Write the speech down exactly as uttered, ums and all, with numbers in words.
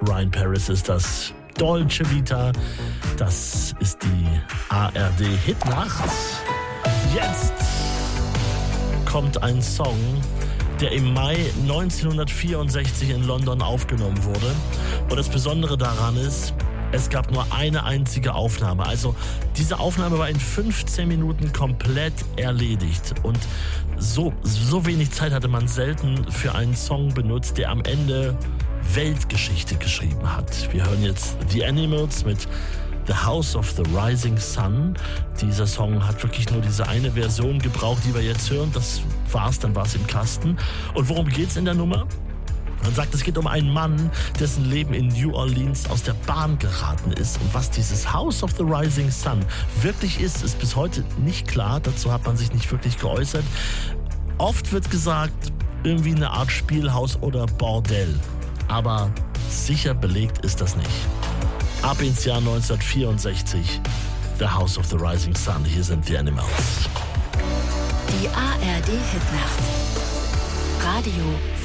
Ryan Paris ist das. Dolce Vita, das ist die A R D-Hitnacht. Jetzt kommt ein Song, der im Mai neunzehnhundertvierundsechzig in London aufgenommen wurde. Und das Besondere daran ist, es gab nur eine einzige Aufnahme. Also diese Aufnahme war in fünfzehn Minuten komplett erledigt. Und so, so wenig Zeit hatte man selten für einen Song benutzt, der am Ende Weltgeschichte geschrieben hat. Wir hören jetzt The Animals mit The House of the Rising Sun. Dieser Song hat wirklich nur diese eine Version gebraucht, die wir jetzt hören. Das war's, dann war's im Kasten. Und worum geht's in der Nummer? Man sagt, es geht um einen Mann, dessen Leben in New Orleans aus der Bahn geraten ist. Und was dieses House of the Rising Sun wirklich ist, ist bis heute nicht klar. Dazu hat man sich nicht wirklich geäußert. Oft wird gesagt, irgendwie eine Art Spielhaus oder Bordell. Aber sicher belegt ist das nicht. Ab ins Jahr neunzehnhundertvierundsechzig, The House of the Rising Sun. Hier sind The Animals. Die A R D-Hitnacht. Radio